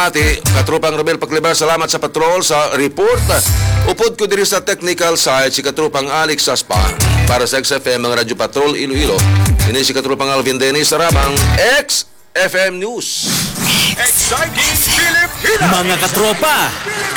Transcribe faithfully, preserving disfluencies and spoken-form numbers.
pamati, Katropang Romel Paclibar, salamat sa patrol sa report. Upod ko diri sa technical side si Katropang Alex Saspa para sa X F M ang Radyo Patrol Iloilo. Ini si Katropang Alvin Dennis Sarabang, X F M News. Exciting Pilipinas! Mga katropa,